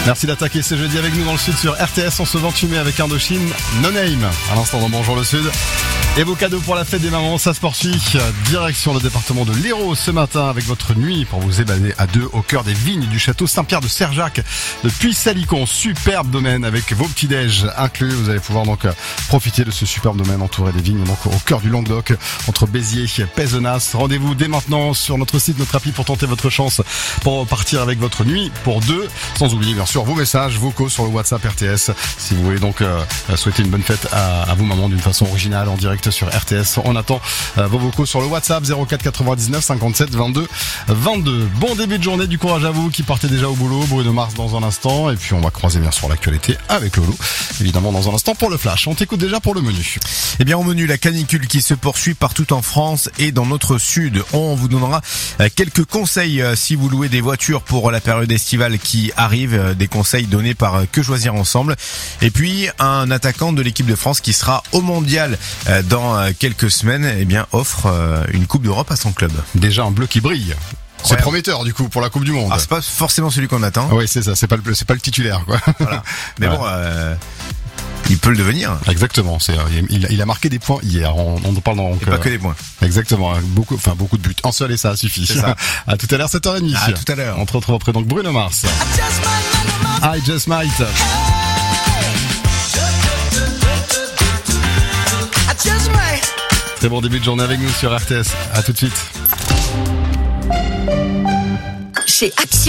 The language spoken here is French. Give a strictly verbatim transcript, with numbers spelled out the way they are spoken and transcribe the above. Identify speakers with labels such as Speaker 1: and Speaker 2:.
Speaker 1: Merci d'attaquer ce jeudi avec nous dans le Sud sur R T S en ce vingt-huit mai avec Indochine, No Name. À l'instant dans Bonjour le Sud. Et vos cadeaux pour la fête des mamans, ça se poursuit. Direction le département de l'Hérault ce matin avec votre nuit pour vous ébader à deux au cœur des vignes du château Saint-Pierre de Serjac de Puy-Salicon. Superbe domaine avec vos petits-déj inclus. Vous allez pouvoir donc profiter de ce superbe domaine entouré des vignes donc au cœur du Languedoc entre Béziers et Pézenas. Rendez-vous dès maintenant sur notre site, notre appli pour tenter votre chance pour partir avec votre nuit pour deux. Sans oublier bien sûr vos messages vocaux sur le WhatsApp R T S si vous voulez donc euh, souhaiter une bonne fête à, à vos mamans d'une façon originale en direct sur R T S. On attend euh, vos vocaux sur le WhatsApp zéro quatre quatre-vingt-dix-neuf cinquante-sept vingt-deux vingt-deux. Bon début de journée, du courage à vous qui partez déjà au boulot. Bruno Mars dans un instant et puis on va croiser bien sûr l'actualité avec Lolo évidemment dans un instant pour le flash. On t'écoute déjà pour le menu.
Speaker 2: Eh bien au menu, la canicule qui se poursuit partout en France et dans notre sud. On vous donnera quelques conseils si vous louez des voitures pour la période estivale qui arrive, des conseils donnés par Que Choisir Ensemble. Et puis un attaquant de l'équipe de France qui sera au mondial dans quelques semaines, eh bien offre une Coupe d'Europe à son club.
Speaker 1: Déjà un bleu qui brille. C'est
Speaker 2: Ouais.
Speaker 1: prometteur du coup pour la Coupe du Monde.
Speaker 2: Ah, c'est pas forcément celui qu'on attend.
Speaker 1: Ah oui, c'est ça, c'est pas le c'est pas le titulaire quoi.
Speaker 2: Voilà. Mais
Speaker 1: Ouais.
Speaker 2: bon, euh, il peut le devenir.
Speaker 1: Exactement, c'est il a, il a marqué des points hier. On, on en parle donc
Speaker 2: Et pas que des poins.
Speaker 1: exactement, beaucoup enfin beaucoup de buts. Un seul et ça suffit.
Speaker 2: C'est ça.
Speaker 1: À tout à l'heure sept heures trente.
Speaker 2: À tout à l'heure.
Speaker 1: On se retrouve après donc Bruno Mars. I Just Might. Très bon début de journée avec nous sur R T S. À tout de suite.
Speaker 3: Chez Action.